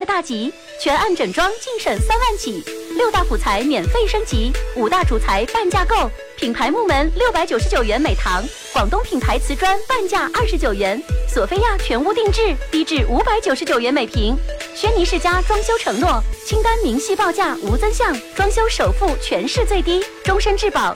大吉，全案整装净省3万起，6大辅材免费升级，5大主材半价购，品牌木门699元每堂，广东品牌瓷砖半价29元，索菲亚全屋定制低至599元每平。轩尼诗家装修承诺，清单明细报价无增项，装修首付全市最低，终身质保